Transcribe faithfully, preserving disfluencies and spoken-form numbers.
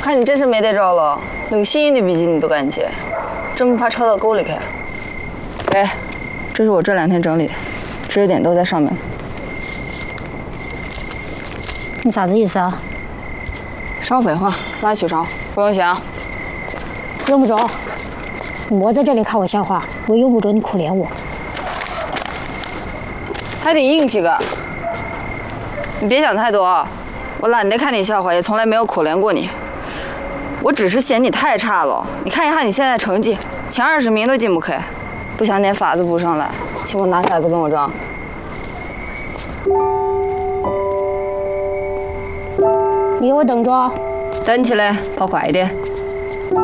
看你真是没得招了，有心仪的笔记你都敢接，真不怕抄到沟里去？给，这是我这两天整理的，知识点都在上面。 你啥子意思啊？ 少废话，拿去烧，不用想。 用不着，你莫在这里看我笑话，我用不着你可怜我。 还挺硬气个，你别想太多，我懒得看你笑话，也从来没有可怜过你。我只是嫌你太差了。你看一下你现在成绩，前二十名都进不去，不想点法子补上来，期末拿骰子跟我装。 你给我等着， 等起来，跑快一点。